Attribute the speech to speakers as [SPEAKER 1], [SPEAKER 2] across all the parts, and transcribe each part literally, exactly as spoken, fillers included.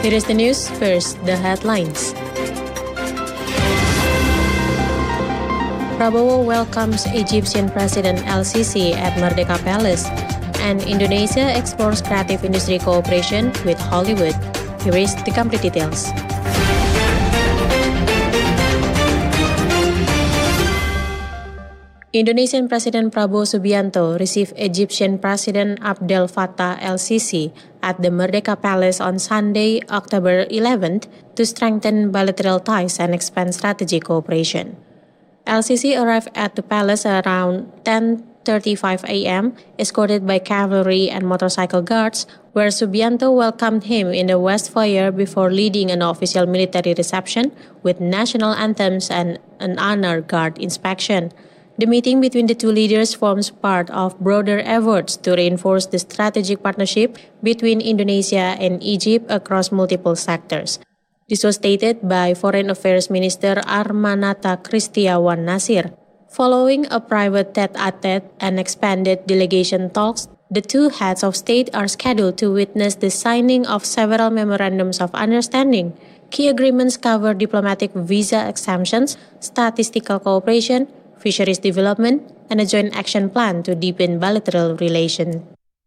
[SPEAKER 1] Here is the news. First, the headlines. Prabowo welcomes Egyptian President El Sisi at Merdeka Palace, and Indonesia explores creative industry cooperation with Hollywood. Here is the complete details. Indonesian President Prabowo Subianto received Egyptian President Abdel Fattah el-Sisi at the Merdeka Palace on Sunday, October eleventh, to strengthen bilateral ties and expand strategic cooperation. El-Sisi arrived at the palace around ten thirty-five a.m., escorted by cavalry and motorcycle guards, where Subianto welcomed him in the West Foyer before leading an official military reception with national anthems and an honor guard inspection. The meeting between the two leaders forms part of broader efforts to reinforce the strategic partnership between Indonesia and Egypt across multiple sectors. This was stated by Foreign Affairs Minister Armanata Kristiawan Nasir. Following a private tete-a-tete and expanded delegation talks, the two heads of state are scheduled to witness the signing of several memorandums of understanding. Key agreements cover diplomatic visa exemptions, statistical cooperation, fisheries development, and a joint action plan to deepen bilateral relations.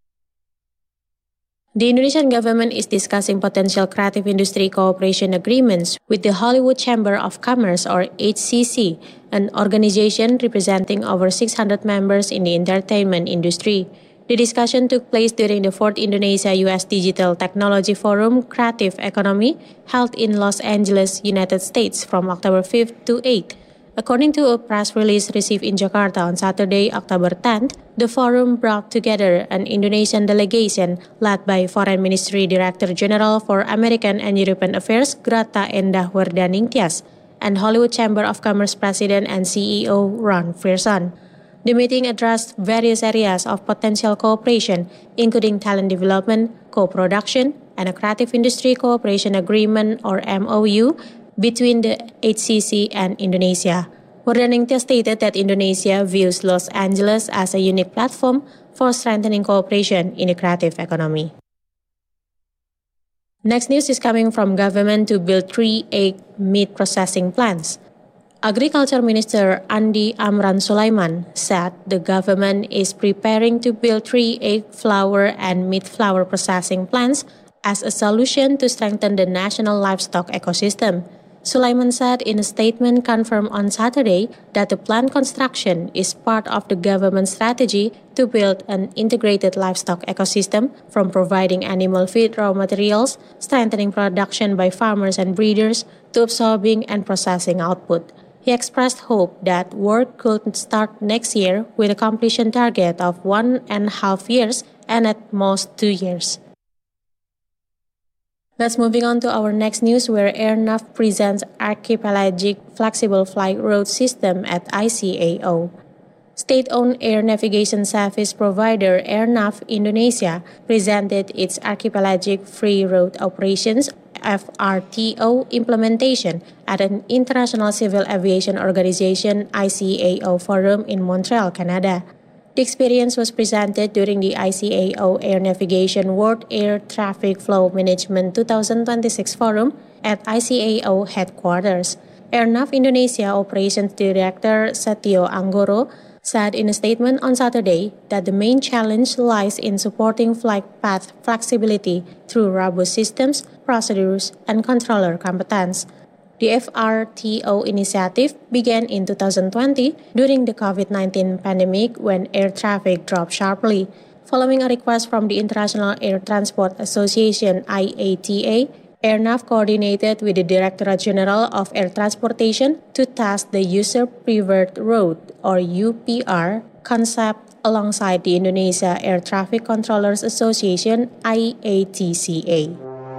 [SPEAKER 1] The Indonesian government is discussing potential creative industry cooperation agreements with the Hollywood Chamber of Commerce, or H C C, an organization representing over six hundred members in the entertainment industry. The discussion took place during the fourth Indonesia-U S Digital Technology Forum Creative Economy, held in Los Angeles, United States from October fifth to eighth. According to a press release received in Jakarta on Saturday, October tenth, the forum brought together an Indonesian delegation led by Foreign Ministry Director General for American and European Affairs Grata Endah Werdaningtyas and Hollywood Chamber of Commerce President and C E O Ron Frierson. The meeting addressed various areas of potential cooperation, including talent development, co-production, and a creative industry cooperation agreement, or M O U, between the H C C and Indonesia. Werdaningtyas stated that Indonesia views Los Angeles as a unique platform for strengthening cooperation in the creative economy. Next news is coming from government to build three egg meat processing plants. Agriculture Minister Andi Amran Sulaiman said the government is preparing to build three egg flour and meat flour processing plants as a solution to strengthen the national livestock ecosystem. Sulaiman said in a statement confirmed on Saturday that the plant construction is part of the government's strategy to build an integrated livestock ecosystem, from providing animal feed raw materials, strengthening production by farmers and breeders, to absorbing and processing output. He expressed hope that work could start next year with a completion target of one and a half years and at most two years. Let's moving on to our next news, where Airnav presents Archipelagic Flexible Flight Route System at I C A O. State-owned air navigation service provider Airnav Indonesia presented its Archipelagic Free Route Operations F R T O implementation at an International Civil Aviation Organization I C A O forum in Montreal, Canada. The experience was presented during the I C A O Air Navigation World Air Traffic Flow Management twenty twenty-six Forum at I C A O headquarters. Airnav Indonesia Operations Director Setio Anggoro said in a statement on Saturday that the main challenge lies in supporting flight path flexibility through robust systems, procedures, and controller competence. The F R T O initiative began in two thousand twenty during the COVID nineteen pandemic, when air traffic dropped sharply. Following a request from the International Air Transport Association I A T A, Airnav coordinated with the Directorate General of Air Transportation to test the User Preferred Route, or U P R, concept alongside the Indonesia Air Traffic Controllers Association I A T C A.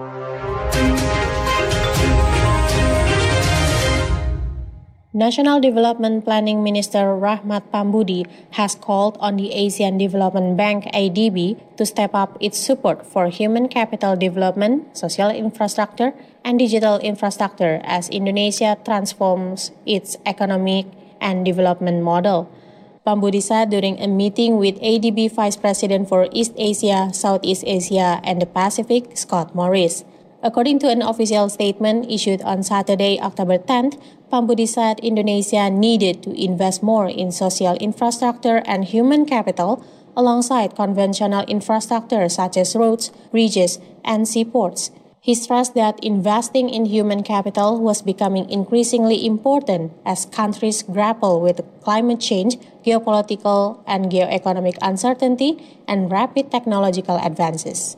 [SPEAKER 1] National Development Planning Minister Rahmat Pambudi has called on the Asian Development Bank A D B to step up its support for human capital development, social infrastructure, and digital infrastructure as Indonesia transforms its economic and development model. Pambudi said during a meeting with A D B Vice President for East Asia, Southeast Asia, and the Pacific, Scott Morris. According to an official statement issued on Saturday, October tenth, Pambudi said Indonesia needed to invest more in social infrastructure and human capital alongside conventional infrastructure such as roads, bridges, and seaports. He stressed that investing in human capital was becoming increasingly important as countries grapple with climate change, geopolitical and geoeconomic uncertainty, and rapid technological advances.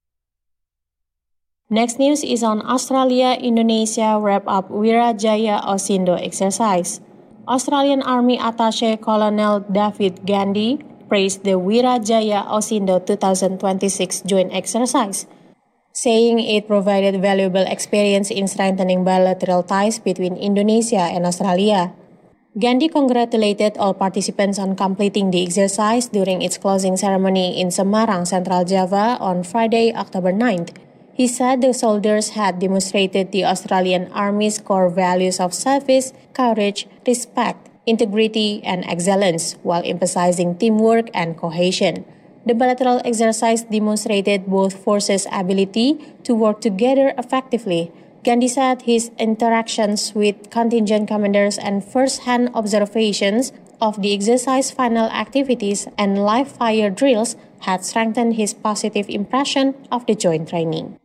[SPEAKER 1] Next news is on Australia-Indonesia wrap-up Wirajaya Osindo exercise. Australian Army Attaché Colonel David Gandhi praised the Wirajaya Osindo twenty twenty-six joint exercise, saying it provided valuable experience in strengthening bilateral ties between Indonesia and Australia. Gandhi congratulated all participants on completing the exercise during its closing ceremony in Semarang, Central Java on Friday, October ninth. He said the soldiers had demonstrated the Australian Army's core values of service, courage, respect, integrity, and excellence, while emphasizing teamwork and cohesion. The bilateral exercise demonstrated both forces' ability to work together effectively. Gandhi said his interactions with contingent commanders and first-hand observations of the exercise final activities and live-fire drills had strengthened his positive impression of the joint training.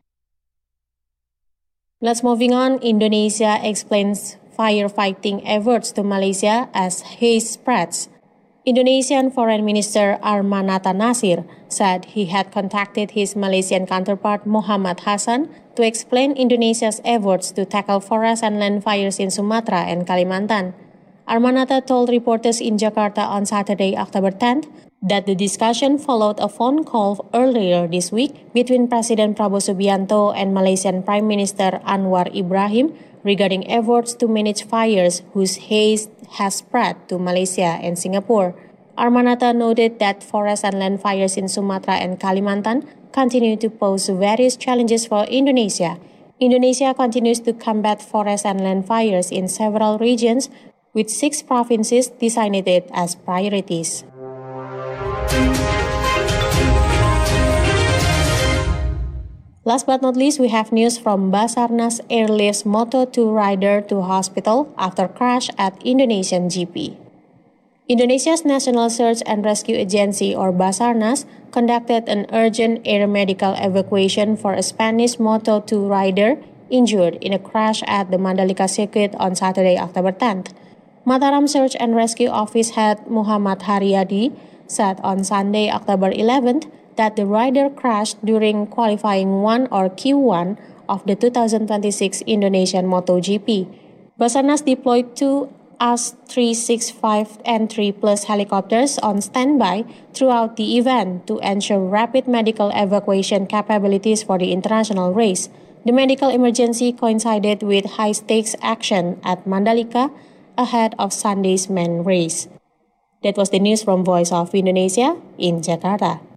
[SPEAKER 1] Let's moving on. Indonesia explains firefighting efforts to Malaysia as haze spreads. Indonesian Foreign Minister Armanata Nasir said he had contacted his Malaysian counterpart Muhammad Hassan to explain Indonesia's efforts to tackle forest and land fires in Sumatra and Kalimantan. Armanata told reporters in Jakarta on Saturday, October tenth, that the discussion followed a phone call earlier this week between President Prabowo Subianto and Malaysian Prime Minister Anwar Ibrahim regarding efforts to manage fires whose haze has spread to Malaysia and Singapore. Armanata noted that forest and land fires in Sumatra and Kalimantan continue to pose various challenges for Indonesia. Indonesia continues to combat forest and land fires in several regions, with six provinces designated as priorities. Last but not least, we have news from Basarnas airlifts Moto two rider to hospital after crash at Indonesian G P. Indonesia's National Search and Rescue Agency, or Basarnas, conducted an urgent air medical evacuation for a Spanish Moto two rider injured in a crash at the Mandalika circuit on Saturday, October tenth. Mataram Search and Rescue Office head Muhammad Haryadi said on Sunday, October eleventh, that the rider crashed during qualifying one or Q one of the two thousand twenty-six Indonesian MotoGP. Basarnas deployed two A S three sixty-five N three Plus helicopters on standby throughout the event to ensure rapid medical evacuation capabilities for the international race. The medical emergency coincided with high-stakes action at Mandalika ahead of Sunday's main race. That was the news from Voice of Indonesia in Jakarta.